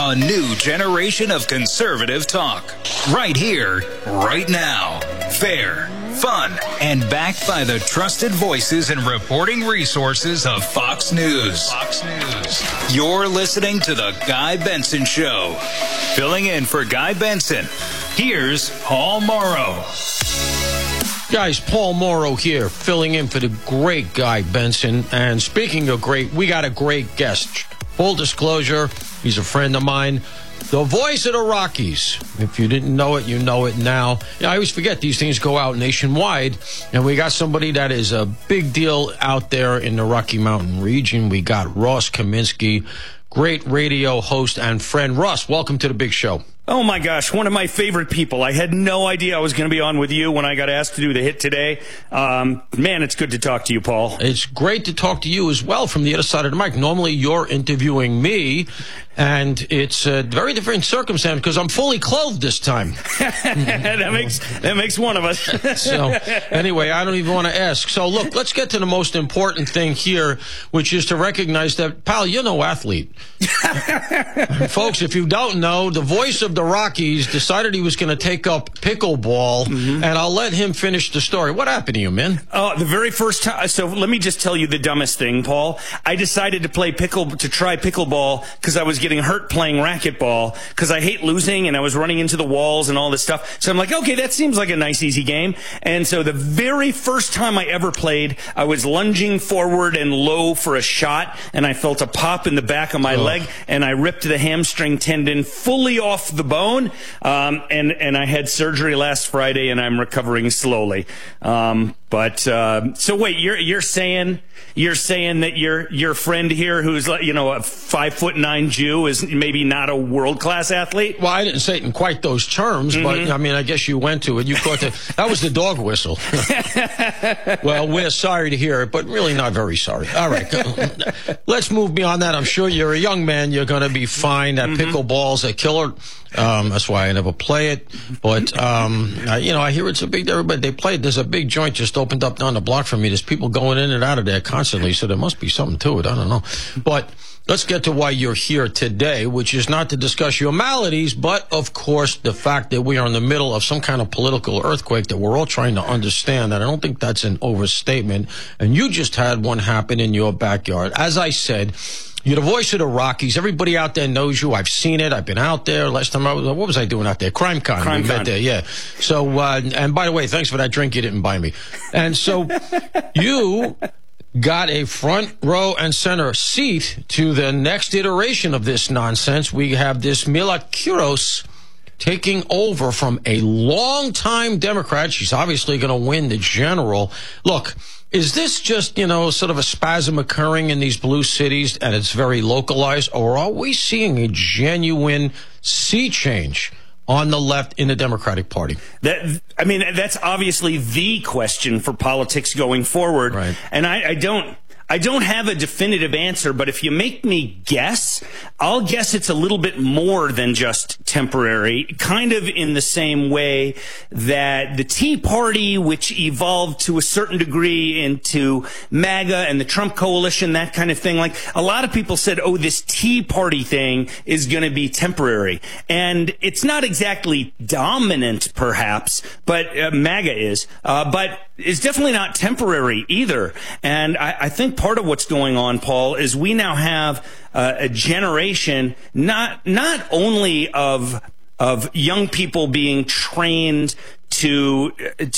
A new generation of conservative talk. Right here, right now. Fair, fun, and backed by the trusted voices and reporting resources of Fox News. Fox News. You're listening to The Guy Benson Show. Filling in for Guy Benson, here's Paul Morrow. Guys, Paul Morrow here, filling in for the great Guy Benson. And speaking of great, we got a great guest. Full disclosure, he's a friend of mine. The voice of the Rockies. If you didn't know it, you know it now. I always forget these things go out nationwide. And we got somebody that is a big deal out there in the Rocky Mountain region. We got Ross Kaminsky, great radio host and friend. Ross, welcome to the big show. Oh, my gosh, one of my favorite people. I had no idea I was going to be on with you when I got asked to do the hit today. Man, it's good to talk to you, Paul. It's great to talk to you as well from the other side of the mic. Normally, you're interviewing me, and it's a very different circumstance because I'm fully clothed this time. that makes one of us. So, anyway, I don't even want to ask. So, look, let's get to the most important thing here, which is to recognize that, pal, you're no athlete. Folks, if you don't know, the voice of the Rockies decided he was going to take up pickleball, and I'll let him finish the story. What happened to you, man? The very first time. So let me just tell you the dumbest thing, Paul. I decided to try pickleball because I was getting hurt playing racquetball because I hate losing and I was running into the walls and all this stuff. So I'm like, okay, that seems like a nice, easy game. And so the very first time I ever played, I was lunging forward and low for a shot, and I felt a pop in the back of my leg, and I ripped the hamstring tendon fully off the bone, and I had surgery last Friday, and I'm recovering slowly. So wait, you're saying that your friend here, who's like, a 5'9" Jew, is maybe not a world-class athlete? Well, I didn't say it in quite those terms, but I mean, I guess you went to it. You caught that was the dog whistle. Well, we're sorry to hear it, but really not very sorry. All right, let's move beyond that. I'm sure you're a young man. You're going to be fine. That pickleball's a killer. That's why I never play it. But, I hear it's a big, everybody, they play it. There's a big joint just opened up down the block from me. There's people going in and out of there constantly, so there must be something to it. I don't know. But let's get to why you're here today, which is not to discuss your maladies, but, of course, the fact that we are in the middle of some kind of political earthquake that we're all trying to understand. And I don't think that's an overstatement. And you just had one happen in your backyard. As I said, you're the voice of the Rockies. Everybody out there knows you. I've seen it. I've been out there. Last time what was I doing out there? CrimeCon. We met there, yeah. So, and by the way, thanks for that drink you didn't buy me. And so you got a front row and center seat to the next iteration of this nonsense. We have this Mila Kuros taking over from a longtime Democrat. She's obviously going to win the general. Look, is this just, sort of a spasm occurring in these blue cities and it's very localized, or are we seeing a genuine sea change on the left in the Democratic Party? That's obviously the question for politics going forward. Right. And I don't have a definitive answer, but if you make me guess, I'll guess it's a little bit more than just temporary, kind of in the same way that the Tea Party, which evolved to a certain degree into MAGA and the Trump coalition, that kind of thing. Like, a lot of people said, this Tea Party thing is going to be temporary. And it's not exactly dominant, perhaps, but MAGA is. But it's definitely not temporary either. And I think part of what's going on, Paul, is we now have a generation not only of young people being trained to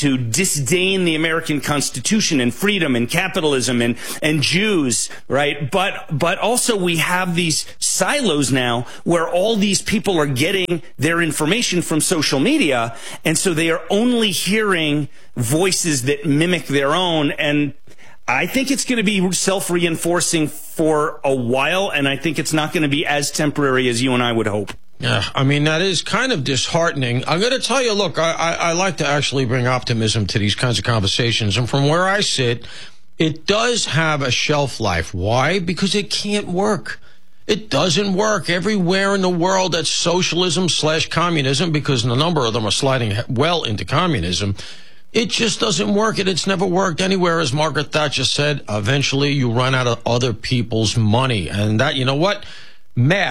disdain the American Constitution and freedom and capitalism and Jews, right? But also we have these silos now where all these people are getting their information from social media, and so they are only hearing voices that mimic their own. And I think it's going to be self-reinforcing for a while, and I think it's not going to be as temporary as you and I would hope. Yeah, I mean, that is kind of disheartening. I'm going to tell you, look, I like to actually bring optimism to these kinds of conversations. And from where I sit, it does have a shelf life. Why? Because it can't work. It doesn't work everywhere in the world. That's socialism/communism, because a number of them are sliding well into communism. It just doesn't work, and it's never worked anywhere. As Margaret Thatcher said, eventually you run out of other people's money. And that, you know what? Math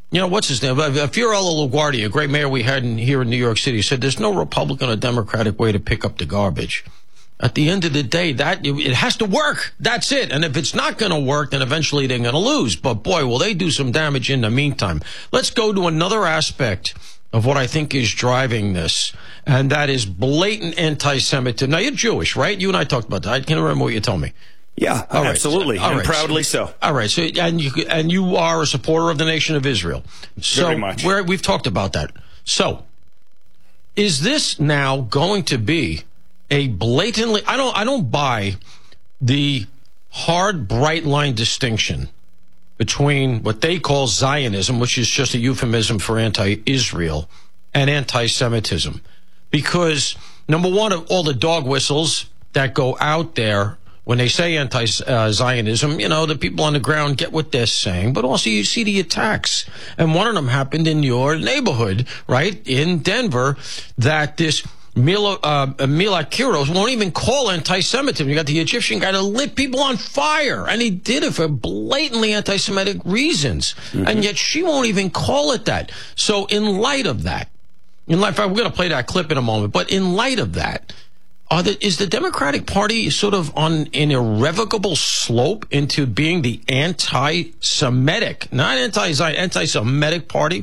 You know, what's his name? Fiorello LaGuardia, a great mayor we had here in New York City, said there's no Republican or Democratic way to pick up the garbage. At the end of the day, it has to work. That's it. And if it's not going to work, then eventually they're going to lose. But boy, will they do some damage in the meantime. Let's go to another aspect of what I think is driving this, and that is blatant anti-Semitism. Now, you're Jewish, right? You and I talked about that. I can't remember what you told me. Yeah, absolutely, and proudly so. All right, so and you are a supporter of the nation of Israel. So very much. We've talked about that. So, is this now going to be a blatantly? I don't buy the hard, bright line distinction between what they call Zionism, which is just a euphemism for anti-Israel, and anti-Semitism, because number one, of all the dog whistles that go out there when they say anti-Zionism, you know, the people on the ground get what they're saying, but also you see the attacks. And one of them happened in your neighborhood, right, in Denver, that this Mila Kiros won't even call anti-Semitism. You got the Egyptian guy that lit people on fire, and he did it for blatantly anti-Semitic reasons. Mm-hmm. And yet she won't even call it that. So in light of that, we're going to play that clip in a moment, but in light of that, is the Democratic Party sort of on an irrevocable slope into being the anti-Semitic, not anti-Zion, anti-Semitic party?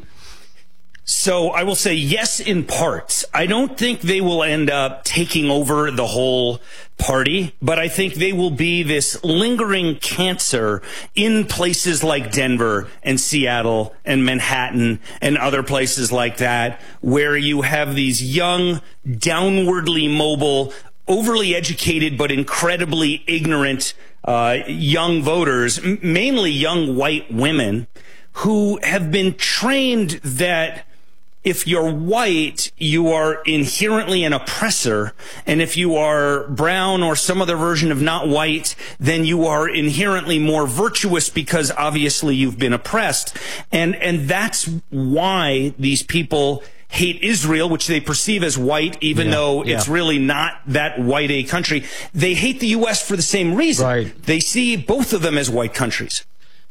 So I will say yes in parts. I don't think they will end up taking over the whole party, but I think they will be this lingering cancer in places like Denver and Seattle and Manhattan and other places like that, where you have these young, downwardly mobile, overly educated but incredibly ignorant young voters, mainly young white women, who have been trained that if you're white, you are inherently an oppressor. And if you are brown or some other version of not white, then you are inherently more virtuous because obviously you've been oppressed. And that's why these people hate Israel, which they perceive as white, even though it's really not that white a country. They hate the U.S. for the same reason. Right. They see both of them as white countries.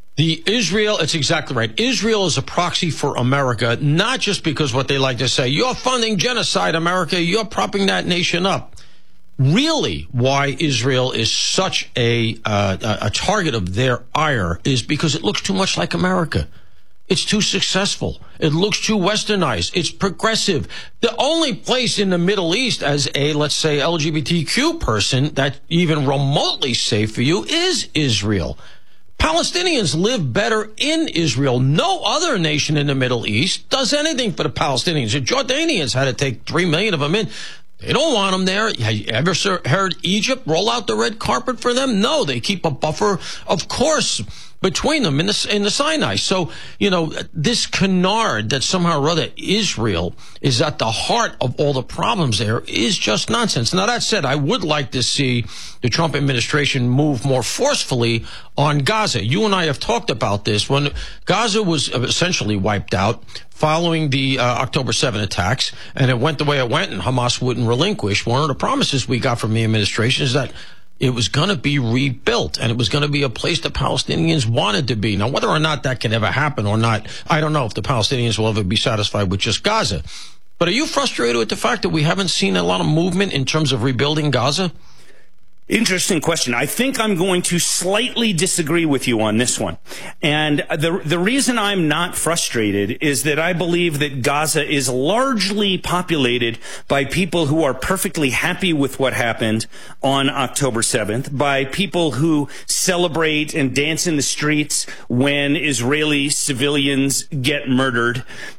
It's exactly right. Israel is a proxy for America, not just because what they like to say, you're funding genocide, America, you're propping that nation up. Really, why Israel is such a target of their ire is because it looks too much like America. It's too successful. It looks too westernized. It's progressive. The only place in the Middle East as a, let's say, LGBTQ person that's even remotely safe for you is Israel. Palestinians live better in Israel. No other nation in the Middle East does anything for the Palestinians. The Jordanians had to take 3 million of them in. They don't want them there. Have you ever heard Egypt roll out the red carpet for them? No, they keep a buffer, of course, between them in the Sinai. So, you know, this canard that somehow or other Israel is at the heart of all the problems there is just nonsense. Now, that said, I would like to see the Trump administration move more forcefully on Gaza. You and I have talked about this. When Gaza was essentially wiped out following the October 7 attacks, and it went the way it went, and Hamas wouldn't relinquish, one of the promises we got from the administration is that it was going to be rebuilt, and it was going to be a place the Palestinians wanted to be. Now, whether or not that can ever happen or not, I don't know if the Palestinians will ever be satisfied with just Gaza. But are you frustrated with the fact that we haven't seen a lot of movement in terms of rebuilding Gaza? Interesting question. I think I'm going to slightly disagree with you on this one. And the reason I'm not frustrated is that I believe that Gaza is largely populated by people who are perfectly happy with what happened on October 7th, by people who celebrate and dance in the streets when Israeli civilians get murdered.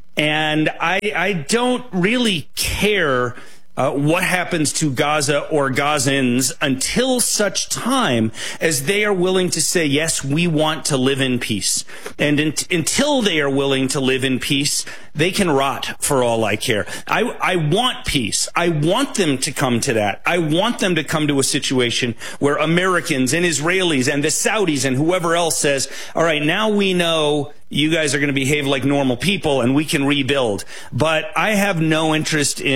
And I don't really care what happens to Gaza or Gazans until such time as they are willing to say, yes, we want to live in peace. And until they are willing to live in peace, they can rot for all I care. I want peace. I want them to come to that. I want them to come to a situation where Americans and Israelis and the Saudis and whoever else says, all right, now we know you guys are going to behave like normal people and we can rebuild. But I have no interest in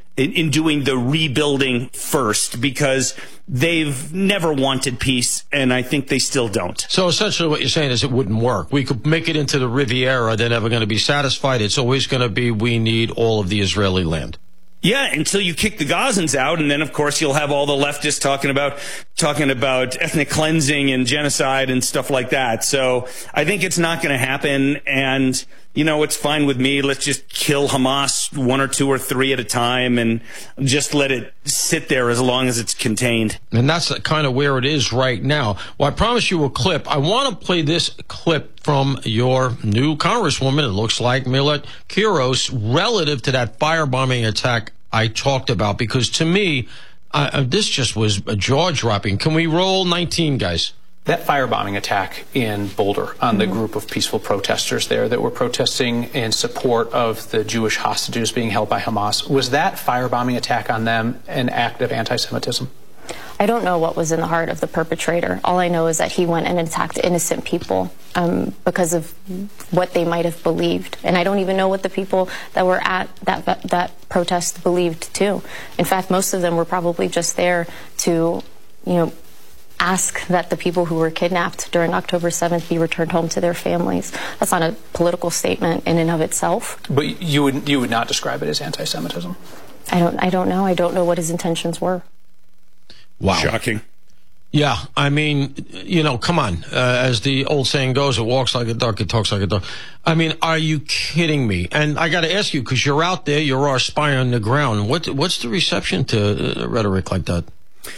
in doing the rebuilding first, because they've never wanted peace, and I think they still don't. So essentially what you're saying is it wouldn't work. We could make it into the Riviera. They're never going to be satisfied. It's always going to be, we need all of the Israeli land. Yeah, until you kick the Gazans out, and then of course you'll have all the leftists talking about ethnic cleansing and genocide and stuff like that. So I think it's not going to happen, and it's fine with me. Let's just kill Hamas 1 or 2 or 3 at a time and just let it sit there as long as it's contained. And that's kind of where it is right now. Well, I promise you a clip. I want to play this clip from your new congresswoman, it looks like, Millet Quiros, relative to that firebombing attack I talked about, because to me, this just was jaw-dropping. Can we roll 19, guys? That firebombing attack in Boulder on the group of peaceful protesters there that were protesting in support of the Jewish hostages being held by Hamas, was that firebombing attack on them an act of anti-Semitism? I don't know what was in the heart of the perpetrator. All I know is that he went and attacked innocent people because of what they might have believed. And I don't even know what the people that were at that protest believed, too. In fact, most of them were probably just there to, ask that the people who were kidnapped during October 7th be returned home to their families. That's not a political statement in and of itself. But you would not describe it as anti-Semitism? I don't know. I don't know what his intentions were. Wow. Shocking. Yeah, I mean, come on. As the old saying goes, it walks like a duck, it talks like a duck. I mean, are you kidding me? And I got to ask you, because you're out there, you're our spy on the ground. What's the reception to rhetoric like that?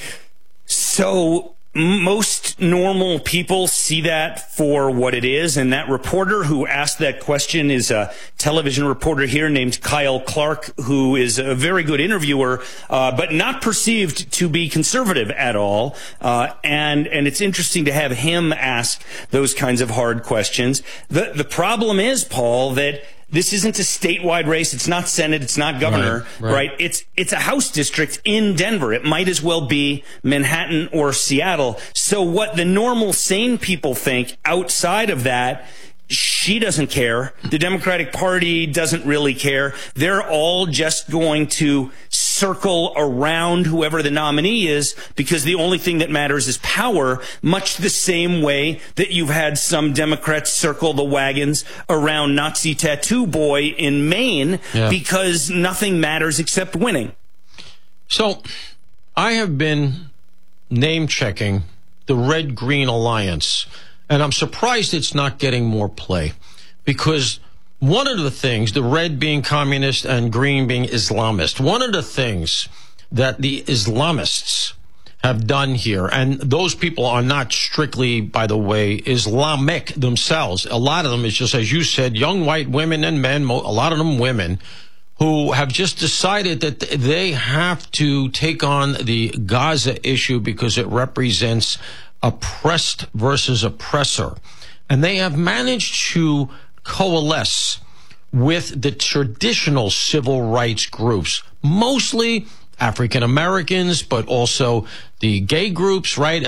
So most normal people see that for what it is, and that reporter who asked that question is a television reporter here named Kyle Clark, who is a very good interviewer, but not perceived to be conservative at all. And it's interesting to have him ask those kinds of hard questions. The problem is, Paul, that this isn't a statewide race. It's not Senate. It's not governor, right? It's a House district in Denver. It might as well be Manhattan or Seattle. So what the normal sane people think outside of that, she doesn't care. The Democratic Party doesn't really care. They're all just going to circle around whoever the nominee is, because the only thing that matters is power, much the same way that you've had some Democrats circle the wagons around Nazi Tattoo Boy in Maine, because nothing matters except winning. So I have been name-checking the Red-Green Alliance, and I'm surprised it's not getting more play, because one of the things, the red being communist and green being Islamist, one of the things that the Islamists have done here, and those people are not strictly, by the way, Islamic themselves. A lot of them is just, as you said, young white women and men, a lot of them women, who have just decided that they have to take on the Gaza issue because it represents oppressed versus oppressor. And they have managed to coalesce with the traditional civil rights groups, mostly African Americans, but also the gay groups, right?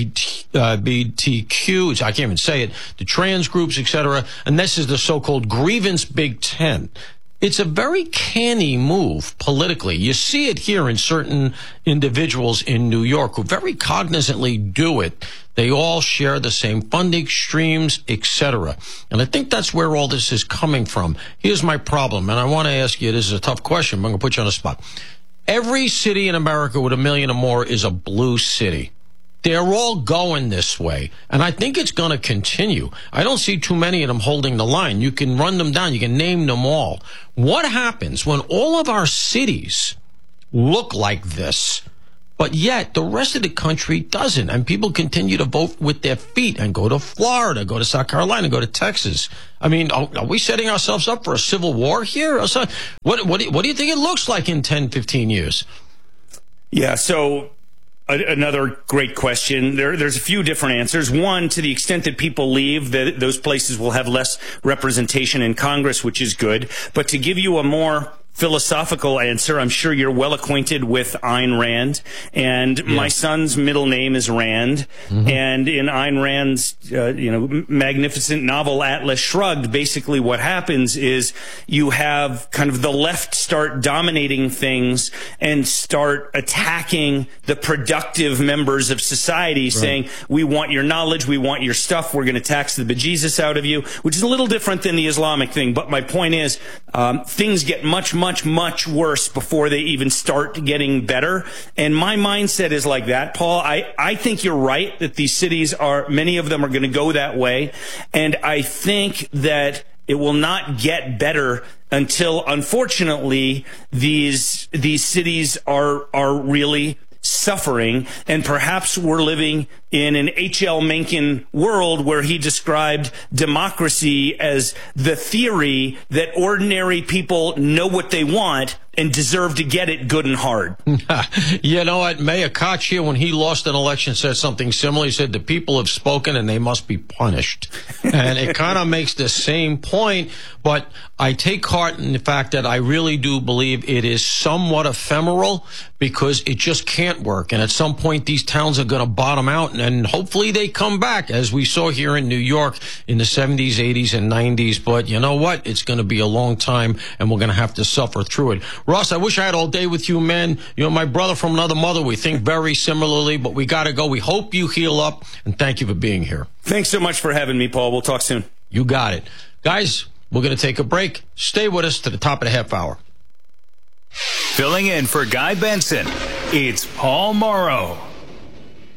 LGBTQ, I can't even say it, the trans groups, etc. And this is the so-called grievance Big Ten. It's a very canny move politically. You see it here in certain individuals in New York who very cognizantly do it. They all share the same funding streams, etc. And I think that's where all this is coming from. Here's my problem, and I want to ask you, this is a tough question, but I'm going to put you on the spot. Every city in America with 1 million or more is a blue city. They're all going this way, and I think it's going to continue. I don't see too many of them holding the line. You can run them down. You can name them all. What happens when all of our cities look like this, but yet the rest of the country doesn't, and people continue to vote with their feet and go to Florida, go to South Carolina, go to Texas? I mean, are we setting ourselves up for a civil war here? What do you think it looks like in 10, 15 years? Yeah, so another great question. There's a few different answers. One, to the extent that people leave, those places will have less representation in Congress, which is good. But to give you a more philosophical answer. I'm sure you're well acquainted with Ayn Rand, and my son's middle name is Rand. And in Ayn Rand's, magnificent novel Atlas Shrugged, basically what happens is you have kind of the left start dominating things and start attacking the productive members of society, saying, we want your knowledge, we want your stuff, we're going to tax the bejesus out of you, which is a little different than the Islamic thing. But my point is, things get much worse before they even start getting better. And my mindset is like that, Paul. I think you're right that these cities many of them are going to go that way. And I think that it will not get better until, unfortunately, these cities are really suffering. And perhaps we're living in an H.L. Mencken world where he described democracy as the theory that ordinary people know what they want and deserve to get it good and hard. You know what? Mayor Koch here, when he lost an election, said something similar. He said, the people have spoken and they must be punished. And it kind of makes the same point, but I take heart in the fact that I really do believe it is somewhat ephemeral because it just can't work. And at some point, these towns are going to bottom out, and hopefully they come back, as we saw here in New York in the 70s, 80s, and 90s. But you know what? It's going to be a long time, and we're going to have to suffer through it. Ross, I wish I had all day with you, man. You're my brother from another mother. We think very similarly, but we got to go. We hope you heal up, and thank you for being here. Thanks so much for having me, Paul. We'll talk soon. You got it. Guys, we're going to take a break. Stay with us to the top of the half hour. Filling in for Guy Benson, it's Paul Morrow.